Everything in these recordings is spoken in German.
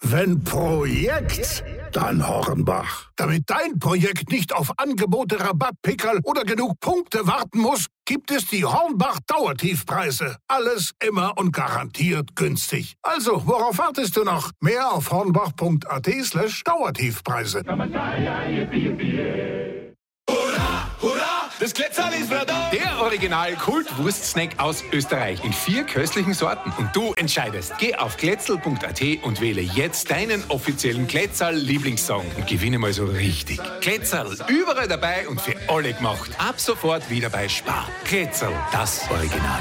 Wenn Projekt, dann Hornbach. Damit dein Projekt nicht auf Angebote, Rabattpickerl oder genug Punkte warten muss, gibt es die Hornbach Dauertiefpreise. Alles immer und garantiert günstig. Also, worauf wartest du noch? Mehr auf hornbach.at/Dauertiefpreise. Das Glätzerl ist wieder da! Der Original-Kult-Wurst-Snack aus Österreich in 4 köstlichen Sorten. Und du entscheidest. Geh auf glätzerl.at und wähle jetzt deinen offiziellen Glätzerl-Lieblingssong und gewinne mal so richtig. Glätzerl, überall dabei und für alle gemacht. Ab sofort wieder bei Spar. Glätzerl, das Original.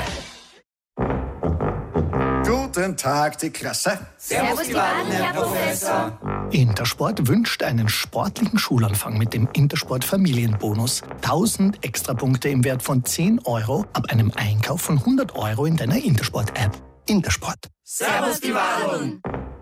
Guten Tag, die Klasse. Servus, die Wahlen, Herr Professor. Intersport wünscht einen sportlichen Schulanfang mit dem Intersport Familienbonus. 1000 Extrapunkte im Wert von 10 € ab einem Einkauf von 100 € in deiner Intersport-App. Intersport. Servus, die Wahlen.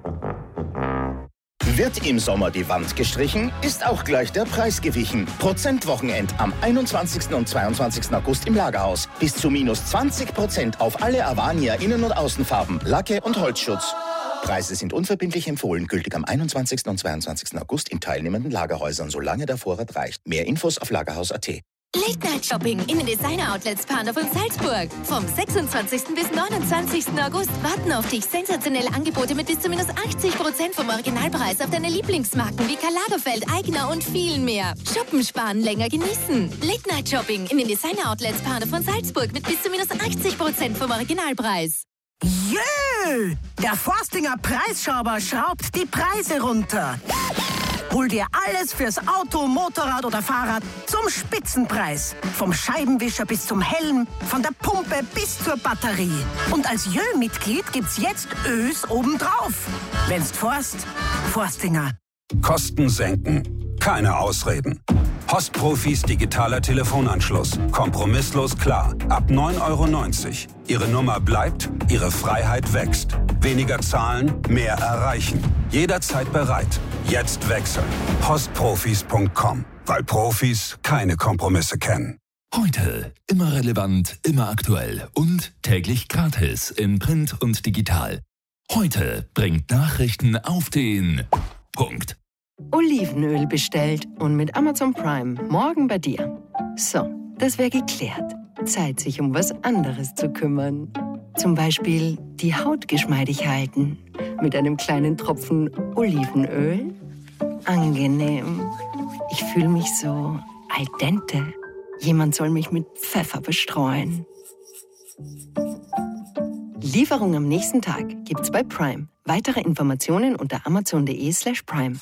Wird im Sommer die Wand gestrichen, ist auch gleich der Preis gewichen. Prozentwochenend am 21. und 22. August im Lagerhaus. Bis zu -20% auf alle Avania Innen- und Außenfarben, Lacke und Holzschutz. Preise sind unverbindlich empfohlen, gültig am 21. und 22. August in teilnehmenden Lagerhäusern, solange der Vorrat reicht. Mehr Infos auf lagerhaus.at. Late-Night-Shopping in den Designer-Outlets Pandorf und Salzburg. Vom 26. bis 29. August warten auf dich sensationelle Angebote mit bis zu -80% vom Originalpreis auf deine Lieblingsmarken wie Karl Lagerfeld, Aigner und viel mehr. Shoppen, sparen, länger genießen. Late-Night-Shopping in den Designer-Outlets Pandorf und Salzburg mit bis zu -80% vom Originalpreis. Jö! Der Forstinger Preisschrauber schraubt die Preise runter. Hol dir alles fürs Auto, Motorrad oder Fahrrad zum Spitzenpreis. Vom Scheibenwischer bis zum Helm, von der Pumpe bis zur Batterie. Und als Jö-Mitglied gibt's jetzt Ös obendrauf. Wenn's Forst, Forstinger. Kosten senken. Keine Ausreden. Postprofis digitaler Telefonanschluss. Kompromisslos klar. Ab 9,90 €. Ihre Nummer bleibt, Ihre Freiheit wächst. Weniger zahlen, mehr erreichen. Jederzeit bereit. Jetzt wechseln. Postprofis.com. Weil Profis keine Kompromisse kennen. Heute immer relevant, immer aktuell und täglich gratis in Print und digital. Heute bringt Nachrichten auf den Punkt. Olivenöl bestellt und mit Amazon Prime morgen bei dir. So, das wäre geklärt. Zeit, sich um was anderes zu kümmern. Zum Beispiel die Haut geschmeidig halten. Mit einem kleinen Tropfen Olivenöl. Angenehm. Ich fühle mich so al dente. Jemand soll mich mit Pfeffer bestreuen. Lieferung am nächsten Tag gibt's bei Prime. Weitere Informationen unter amazon.de/prime.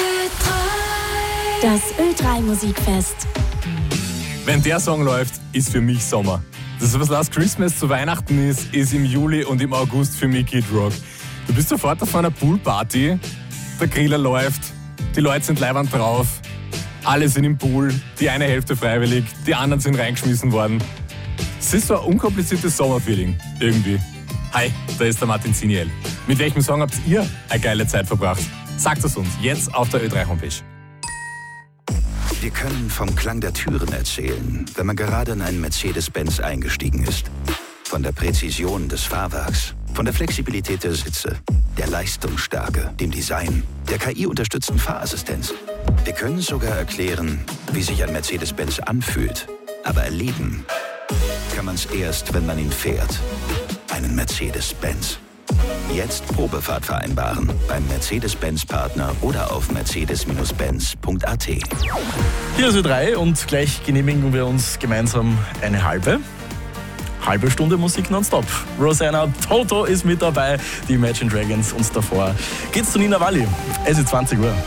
Das Ö3 Musikfest. Wenn der Song läuft, ist für mich Sommer. Das, was Last Christmas zu Weihnachten ist im Juli und im August für mich Kid Rock. Du bist sofort auf einer Poolparty, der Griller läuft, die Leute sind leiwand drauf, alle sind im Pool, die eine Hälfte freiwillig, die anderen sind reingeschmissen worden. Es ist so ein unkompliziertes Sommerfeeling, irgendwie. Hi, da ist der Martin Ziniel. Mit welchem Song habt ihr eine geile Zeit verbracht? Sagt es uns jetzt auf der Ö3-Homepage. Wir können vom Klang der Türen erzählen, wenn man gerade in einen Mercedes-Benz eingestiegen ist. Von der Präzision des Fahrwerks, von der Flexibilität der Sitze, der Leistungsstärke, dem Design, der KI-unterstützten Fahrassistenz. Wir können sogar erklären, wie sich ein Mercedes-Benz anfühlt. Aber erleben kann man es erst, wenn man ihn fährt. Einen Mercedes-Benz. Jetzt Probefahrt vereinbaren beim Mercedes-Benz-Partner oder auf mercedes-benz.at. Hier ist Ö3 und gleich genehmigen wir uns gemeinsam eine halbe Stunde Musik nonstop. Rosanna Toto ist mit dabei, die Imagine Dragons, und davor geht's zu Nina Walli. Es ist 20 Uhr.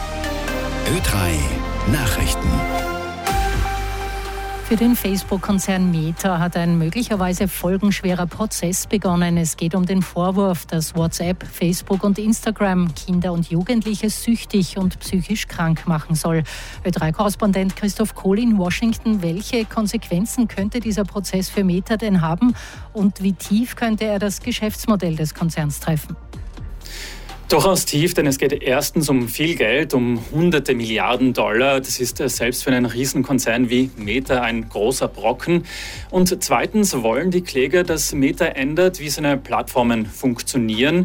Ö3 Nachrichten. Für den Facebook-Konzern Meta hat ein möglicherweise folgenschwerer Prozess begonnen. Es geht um den Vorwurf, dass WhatsApp, Facebook und Instagram Kinder und Jugendliche süchtig und psychisch krank machen soll. Ö3-Korrespondent Christoph Kohl in Washington. Welche Konsequenzen könnte dieser Prozess für Meta denn haben und wie tief könnte er das Geschäftsmodell des Konzerns treffen? Durchaus tief, denn es geht erstens um viel Geld, um hunderte Milliarden $. Das ist selbst für einen Riesenkonzern wie Meta ein großer Brocken. Und zweitens wollen die Kläger, dass Meta ändert, wie seine Plattformen funktionieren.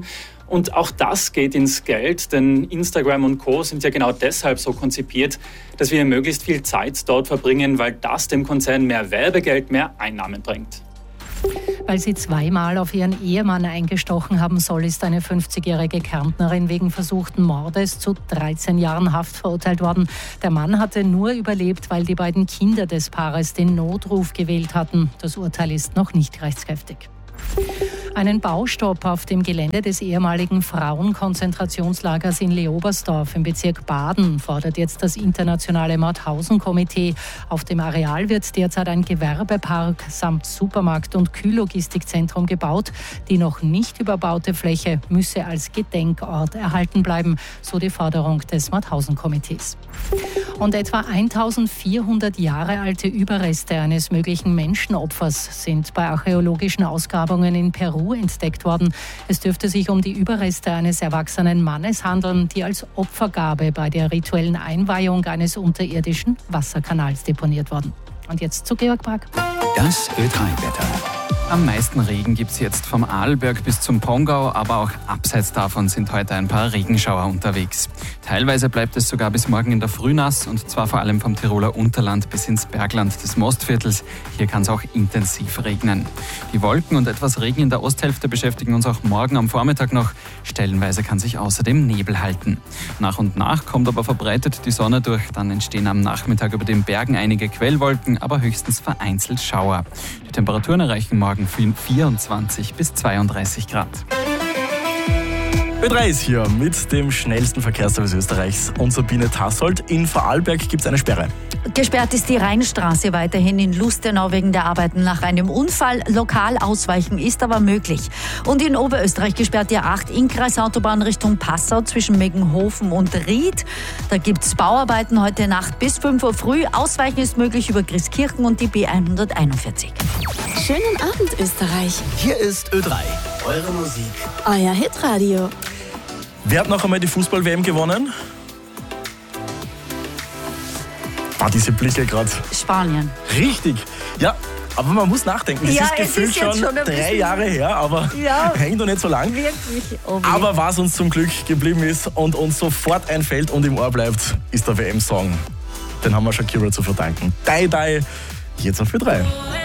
Und auch das geht ins Geld, denn Instagram und Co. sind ja genau deshalb so konzipiert, dass wir möglichst viel Zeit dort verbringen, weil das dem Konzern mehr Werbegeld, mehr Einnahmen bringt. Weil sie zweimal auf ihren Ehemann eingestochen haben soll, ist eine 50-jährige Kärntnerin wegen versuchten Mordes zu 13 Jahren Haft verurteilt worden. Der Mann hatte nur überlebt, weil die beiden Kinder des Paares den Notruf gewählt hatten. Das Urteil ist noch nicht rechtskräftig. Einen Baustopp auf dem Gelände des ehemaligen Frauenkonzentrationslagers in Leobersdorf im Bezirk Baden fordert jetzt das internationale Mauthausen-Komitee. Auf dem Areal wird derzeit ein Gewerbepark samt Supermarkt und Kühllogistikzentrum gebaut. Die noch nicht überbaute Fläche müsse als Gedenkort erhalten bleiben, so die Forderung des Mauthausen-Komitees. Und etwa 1400 Jahre alte Überreste eines möglichen Menschenopfers sind bei archäologischen Ausgrabungen in Peru entdeckt worden. Es dürfte sich um die Überreste eines erwachsenen Mannes handeln, die als Opfergabe bei der rituellen Einweihung eines unterirdischen Wasserkanals deponiert wurden. Und jetzt zu Georg Brack. Das Ö3-Wetter. Am meisten Regen gibt es jetzt vom Arlberg bis zum Pongau, aber auch abseits davon sind heute ein paar Regenschauer unterwegs. Teilweise bleibt es sogar bis morgen in der Früh nass, und zwar vor allem vom Tiroler Unterland bis ins Bergland des Mostviertels. Hier kann es auch intensiv regnen. Die Wolken und etwas Regen in der Osthälfte beschäftigen uns auch morgen am Vormittag noch. Stellenweise kann sich außerdem Nebel halten. Nach und nach kommt aber verbreitet die Sonne durch. Dann entstehen am Nachmittag über den Bergen einige Quellwolken, aber höchstens vereinzelt Schauer. Die Temperaturen erreichen morgen 24 bis 32 Grad. Ö3 ist hier mit dem schnellsten Verkehrsservice Österreichs und Sabine Tassold. In Vorarlberg gibt es eine Sperre. Gesperrt ist die Rheinstraße weiterhin in Lustenau wegen der Arbeiten nach einem Unfall. Lokal ausweichen ist aber möglich. Und in Oberösterreich gesperrt die A8 Innkreisautobahn Richtung Passau zwischen Meggenhofen und Ried. Da gibt es Bauarbeiten heute Nacht bis 5 Uhr früh. Ausweichen ist möglich über Christkirchen und die B141. Schönen Abend, Österreich. Hier ist Ö3, eure Musik. Euer Hitradio. Wer hat noch einmal die Fußball-WM gewonnen? War diese Blicke gerade. Spanien. Richtig. Ja, aber man muss nachdenken. Das ist gefühlt schon 3 Jahre her, aber hängt doch nicht so lang. Wirklich. Oh, aber was uns zum Glück geblieben ist und uns sofort einfällt und im Ohr bleibt, ist der WM-Song. Den haben wir Shakira zu verdanken. Die, jetzt auf Ö3.